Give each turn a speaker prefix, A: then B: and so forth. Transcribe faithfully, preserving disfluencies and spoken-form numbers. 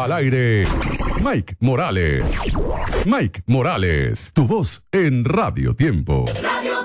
A: Al aire, Mike Morales. Mike Morales, tu voz en Radio Tiempo.
B: Radio